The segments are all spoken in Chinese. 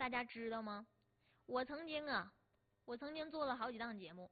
大家知道吗？我曾经做了好几档节目，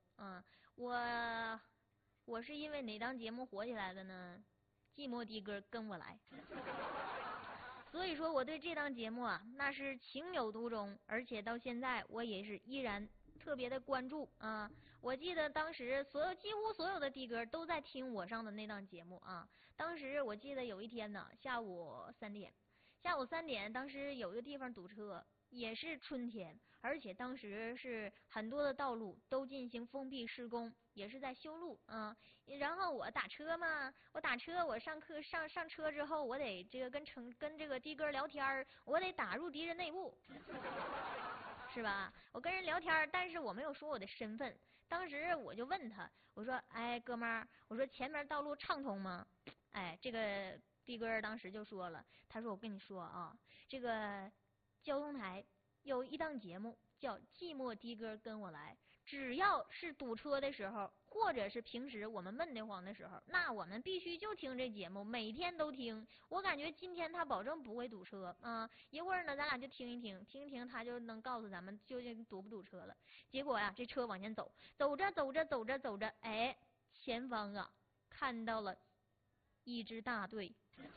我是因为哪档节目火起来的呢？寂寞的哥跟我来。所以说我对这档节目啊，那是情有独钟，而且到现在我也是依然特别的关注啊。我记得当时几乎所有的的哥都在听我上的那档节目啊。当时我记得有一天呢，下午3点，当时有一个地方堵车。也是春天，而且当时是很多的道路都进行封闭施工，也是在修路啊。然后我打车嘛，我上车之后，我得这个跟这个的哥聊天，我得打入敌人内部，是吧？我跟人聊天，但是我没有说我的身份。当时我就问他，我说：“哎，哥们儿，我说前面道路畅通吗？”哎，这个的哥当时就说了，他说：“我跟你说啊，这个。”交通台有一档节目叫《寂寞的哥跟我来》，只要是堵车的时候，或者是平时我们闷得慌的时候，那我们必须就听这节目，每天都听。我感觉今天他保证不会堵车啊！一会儿呢，咱俩就听一听，他就能告诉咱们究竟堵不堵车了。结果呀，这车往前走着，哎，前方啊看到了一支大队。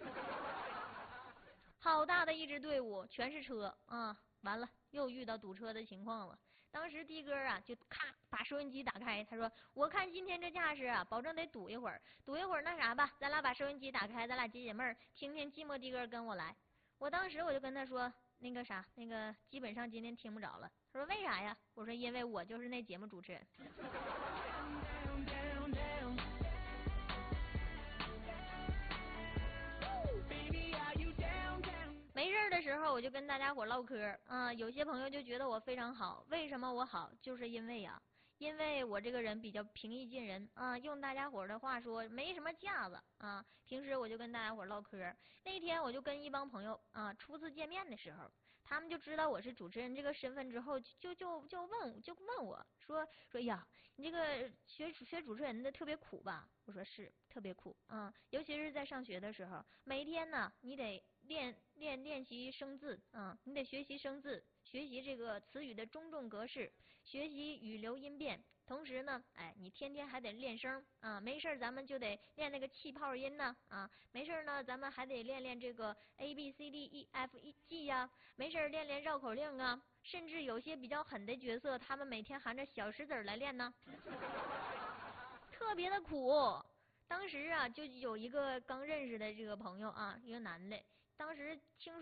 好大的一支队伍，全是车啊！完了，又遇到堵车的情况了。当时的哥啊，就咔把收音机打开，他说：“我看今天这架势啊，保证得堵一会儿，那啥吧，咱俩把收音机打开，咱俩解闷儿，听听寂寞的哥跟我来。”我当时我就跟他说：“那个基本上今天听不着了。”他说：“为啥呀？”我说：“因为我就是那节目主持人。”没事的时候我就跟大家伙唠嗑啊，有些朋友就觉得我非常好，为什么我好？就是因为我这个人比较平易近人啊，用大家伙的话说，没什么架子啊。平时我就跟大家伙唠嗑，那天我就跟一帮朋友啊初次见面的时候，他们就知道我是主持人这个身份之后，就问我说呀，你这个学主持人的特别苦吧？我说是特别苦啊，尤其是在上学的时候，每天呢你得练习生字啊，你得学习生字，学习这个词语的中重格式，学习语流音变，同时呢，哎，你天天还得练声啊，没事咱们就得练那个气泡音呢啊，没事呢咱们还得练这个 A B C D E F E G 呀，没事练绕口令啊，甚至有些比较狠的角色，他们每天含着小石子来练呢。特别的苦。当时啊，就有一个刚认识的这个朋友啊，一个男的，当时听